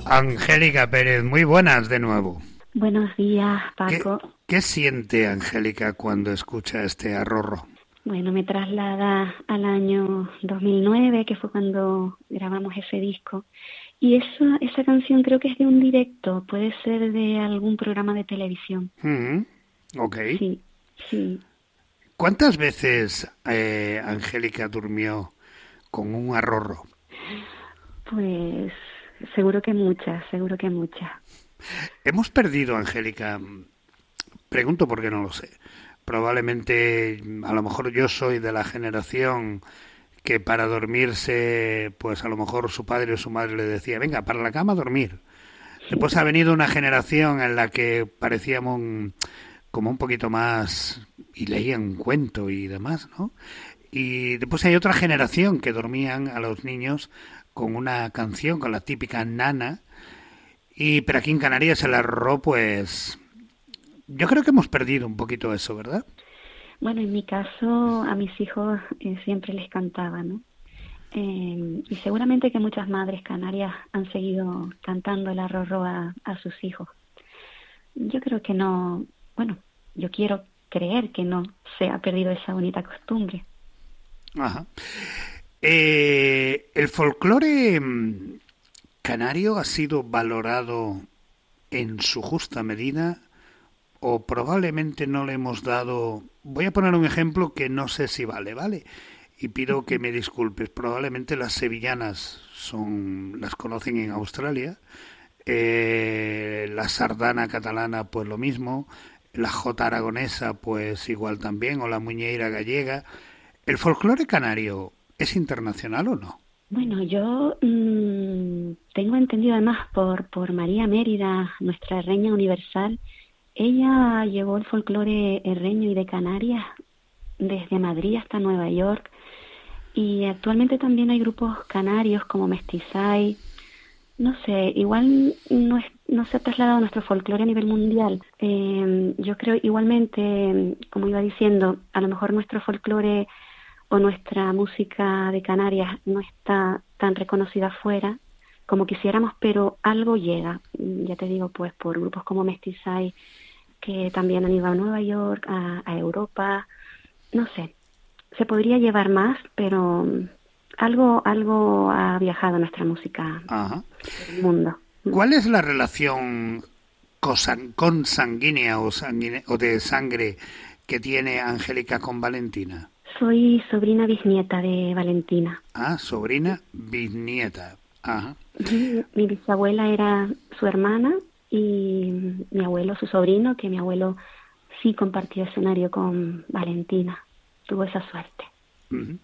Angélica Pérez, muy buenas de nuevo. Buenos días, Paco. ¿Qué siente Angélica cuando escucha este arrorro? Bueno, me traslada al año 2009, que fue cuando grabamos ese disco. Y esa canción creo que es de un directo, puede ser de algún programa de televisión. Ok. Sí, sí. ¿Cuántas veces Angélica durmió con un arrorro? Pues seguro que muchas, seguro que muchas. Hemos perdido, Angélica, pregunto porque no lo sé. Probablemente, a lo mejor yo soy de la generación que para dormirse, pues a lo mejor su padre o su madre le decía, venga, para la cama a dormir. Después ha venido una generación en la que parecíamos como un poquito más y leían un cuento y demás, ¿no? Y después hay otra generación que dormían a los niños con una canción, con la típica nana. Pero aquí en Canarias el arroz, pues yo creo que hemos perdido un poquito eso, ¿verdad? Bueno, en mi caso a mis hijos siempre les cantaba, ¿no? Y seguramente que muchas madres canarias han seguido cantando el arrorró a sus hijos. Yo creo que no, bueno, yo quiero creer que no se ha perdido esa bonita costumbre. Ajá. El folclore canario ha sido valorado en su justa medida o probablemente no le hemos dado... Voy a poner un ejemplo que no sé si ¿vale? Y pido que me disculpes. Probablemente las sevillanas las conocen en Australia, la sardana catalana pues lo mismo, la jota aragonesa pues igual también, o la muñeira gallega. ¿El folclore canario es internacional o no? Bueno, yo tengo entendido además por María Mérida, nuestra reina universal. Ella llevó el folclore herreño y de Canarias desde Madrid hasta Nueva York, y actualmente también hay grupos canarios como Mestizay. No sé, igual no se ha trasladado nuestro folclore a nivel mundial. Yo creo igualmente, como iba diciendo, a lo mejor nuestro folclore o nuestra música de Canarias no está tan reconocida afuera como quisiéramos, pero algo llega. Ya te digo, pues por grupos como Mestizay, que también han ido a Nueva York, a Europa. No sé, se podría llevar más, pero algo ha viajado nuestra música Ajá. por el mundo. ¿Cuál es la relación consanguínea o de sangre que tiene Angélica con Valentina? Soy sobrina bisnieta de Valentina. Ah, sobrina bisnieta. Ajá. Mi bisabuela era su hermana y mi abuelo su sobrino, que mi abuelo sí compartió escenario con Valentina. Tuvo esa suerte. Uh-huh.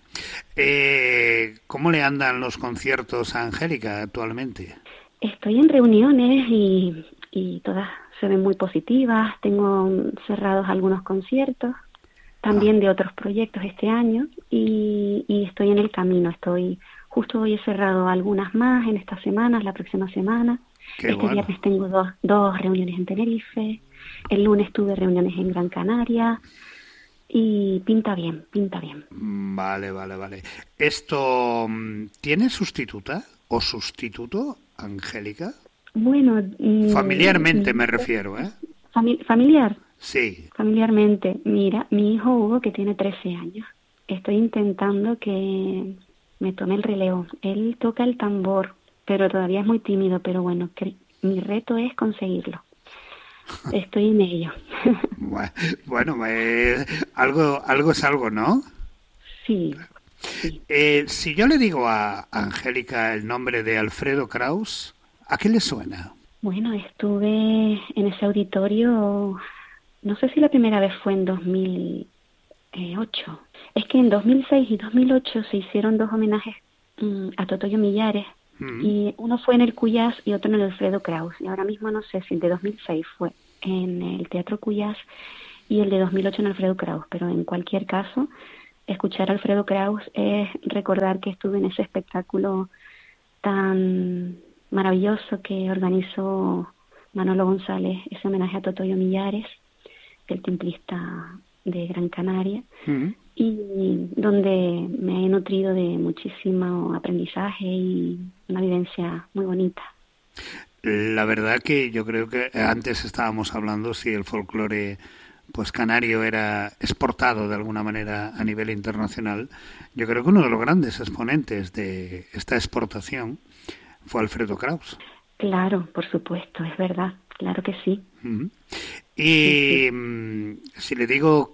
¿Cómo le andan los conciertos a Angélica actualmente? Estoy en reuniones y todas se ven muy positivas. Tengo cerrados algunos conciertos, también de otros proyectos este año, y estoy en el camino. Justo hoy he cerrado algunas más en estas semanas, la próxima semana. Viernes tengo dos reuniones en Tenerife. El lunes tuve reuniones en Gran Canaria. Y pinta bien, pinta bien. Vale. ¿Esto tiene sustituta o sustituto, Angélica? Bueno... familiarmente me refiero, ¿eh? ¿Familiar? Sí. Familiarmente. Mira, mi hijo Hugo, que tiene 13 años, estoy intentando que me tome el relevo. Él toca el tambor, pero todavía es muy tímido, pero bueno, mi reto es conseguirlo. Estoy en ello. Bueno, algo es algo, ¿no? Sí. Si yo le digo a Angélica el nombre de Alfredo Kraus, ¿a qué le suena? Bueno, estuve en ese auditorio, no sé si la primera vez fue en 2008. Es que en 2006 y 2008 se hicieron dos homenajes a Totoyo Millares, y uno fue en el Cuyás y otro en el Alfredo Kraus. Y ahora mismo no sé si el de 2006 fue en el Teatro Cuyás y el de 2008 en Alfredo Kraus, pero en cualquier caso, escuchar a Alfredo Kraus es recordar que estuve en ese espectáculo tan maravilloso que organizó Manolo González, ese homenaje a Totoyo Millares, el timplista de Gran Canaria, y donde me he nutrido de muchísimo aprendizaje y una vivencia muy bonita. La verdad que yo creo que antes estábamos hablando si el folclore pues canario era exportado de alguna manera a nivel internacional. Yo creo que uno de los grandes exponentes de esta exportación fue Alfredo Kraus. Claro, por supuesto, es verdad, claro que sí. Uh-huh. Sí, Y sí. si le digo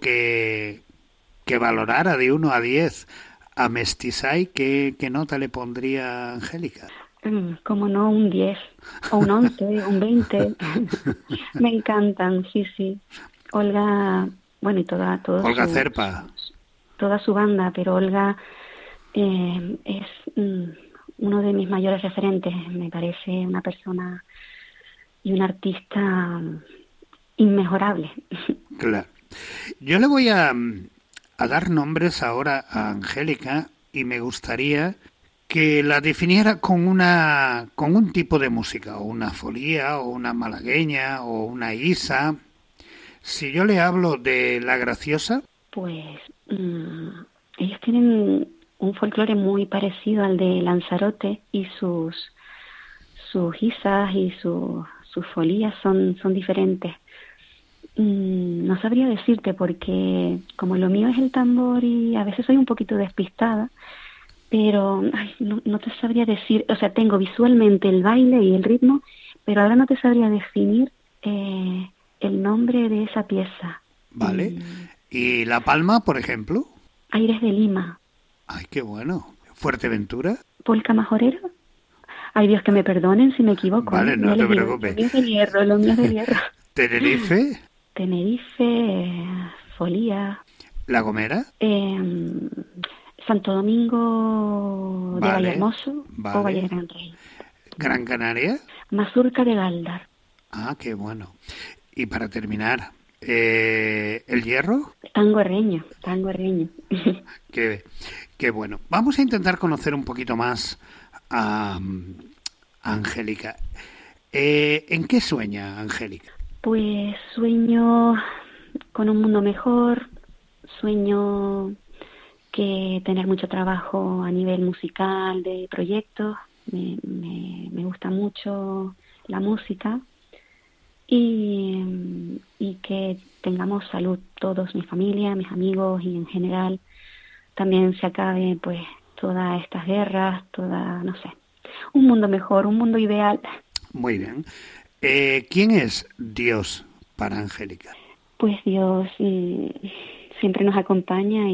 que valorara de 1 a 10 a Mestizay, ¿qué nota le pondría a Angélica? Como no, un 10 o un 11, un 20. Me encantan, sí, sí. Olga, bueno, y Olga Cerpa. toda su banda, pero Olga es uno de mis mayores referentes. Me parece una persona y un artista inmejorable. Claro. Yo le voy a dar nombres ahora a Angélica y me gustaría que la definiera con un tipo de música, o una folía, o una malagueña, o una isa. Si yo le hablo de La Graciosa, Pues ellos tienen un folclore muy parecido al de Lanzarote y sus isas y sus folías son diferentes. No sabría decirte porque como lo mío es el tambor y a veces soy un poquito despistada, pero ay, no te sabría decir, o sea, tengo visualmente el baile y el ritmo, pero ahora no te sabría definir el nombre de esa pieza. ¿vale? Y La Palma, por ejemplo. Aires de Lima. Ay, qué bueno. Fuerteventura. Polka majorera. Ay, Dios, que me perdonen si me equivoco, ¿eh? Vale, Ya no te les digo, lo preocupes. mío es de hierro, lo mío es de hierro. Tenerife. Tenerife, Folía, La Gomera. Santo Domingo de Vale, Vallehermoso o Valle vale. de Gran Rey. Gran Canaria. Mazurca de Galdar. Ah, qué bueno. Y para terminar, El Hierro. Tango herreño, tango herreño. Qué bueno. Vamos a intentar conocer un poquito más a Angélica. ¿En qué sueña Angélica? Pues sueño con un mundo mejor, sueño que tener mucho trabajo a nivel musical, de proyectos. Me gusta mucho la música y que tengamos salud todos, mi familia, mis amigos y en general también se acabe pues todas estas guerras, no sé, un mundo mejor, un mundo ideal. Muy bien. ¿Quién es Dios para Angélica? Pues Dios siempre nos acompaña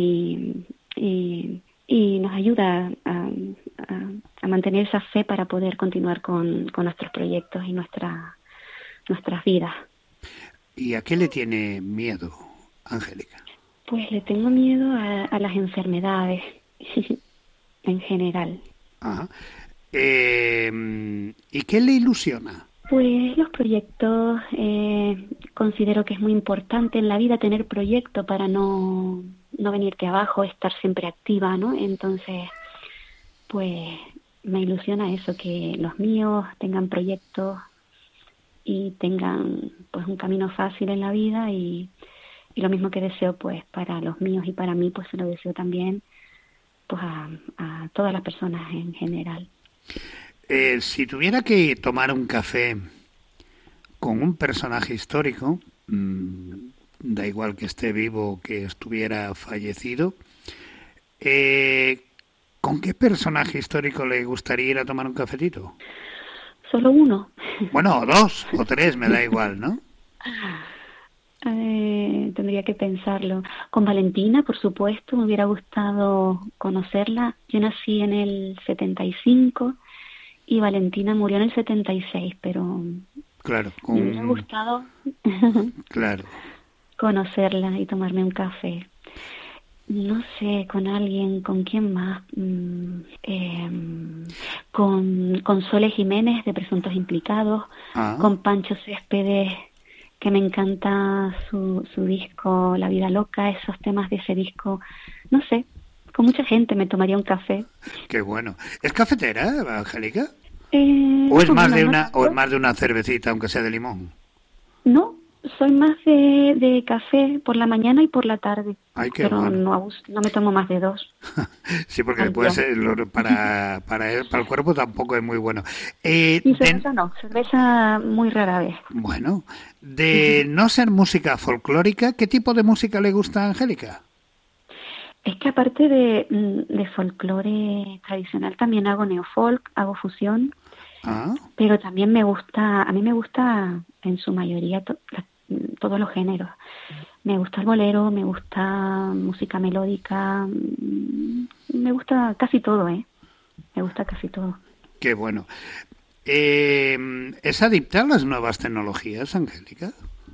y nos ayuda a mantener esa fe para poder continuar con nuestros proyectos y nuestras vidas. ¿Y a qué le tiene miedo Angélica? Pues le tengo miedo a las enfermedades en general. Ajá. ¿Y qué le ilusiona? Pues los proyectos, considero que es muy importante en la vida tener proyecto para no venirte abajo, estar siempre activa, ¿no? Entonces, pues me ilusiona eso, que los míos tengan proyectos y tengan pues un camino fácil en la vida y lo mismo que deseo pues para los míos y para mí, pues se lo deseo también pues a todas las personas en general. Si tuviera que tomar un café con un personaje histórico, da igual que esté vivo o que estuviera fallecido, ¿con qué personaje histórico le gustaría ir a tomar un cafetito? Solo uno. Bueno, o dos, o tres, me da igual, ¿no? Tendría que pensarlo. Con Valentina, por supuesto, me hubiera gustado conocerla. Yo nací en el 75 y Valentina murió en el 76, pero Claro, me hubiera gustado claro. conocerla y tomarme un café. No sé, con alguien, ¿con quién más? Con Sole Jiménez de Presuntos Implicados, con Pancho Céspedes, que me encanta su disco La Vida Loca, esos temas de ese disco. No sé, con mucha gente me tomaría un café. Qué bueno. ¿Es cafetera, ¿O es Con más una de nota o es más de una cervecita, aunque sea de limón? No, soy más de café por la mañana y por la tarde. Ay, qué pero bueno. no me tomo más de 2 Sí, porque al después día. para el cuerpo tampoco es muy bueno. Y cerveza no, cerveza muy rara vez. Bueno, de no ser música folclórica, ¿qué tipo de música le gusta a Angélica? Es que aparte de folclore tradicional, también hago neofolk, hago fusión, Ah, pero también a mí me gusta en su mayoría todos los géneros. Me gusta el bolero, me gusta música melódica, me gusta casi todo, ¿eh? Me gusta casi todo. qué bueno. ¿Es adicta a las nuevas tecnologías, Angélica?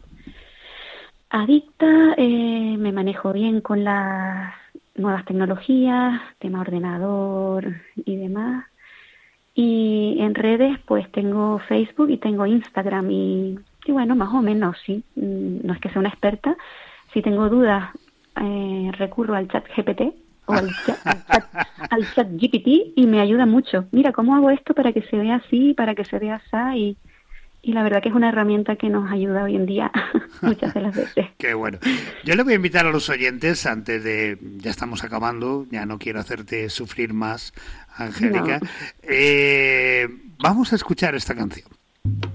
Adicta, me manejo bien con las nuevas tecnologías, tema ordenador y demás. Y en redes, pues tengo Facebook y tengo Instagram y bueno, más o menos, sí. No es que sea una experta. Si tengo dudas, recurro al chat GPT o al chat GPT y me ayuda mucho. Mira, ¿cómo hago esto para que se vea así, para que se vea así? Y la verdad que es una herramienta que nos ayuda hoy en día muchas de las veces. Qué bueno. Yo le voy a invitar a los oyentes, antes de... Ya estamos acabando, ya no quiero hacerte sufrir más, No. Angélica. Vamos a escuchar esta canción.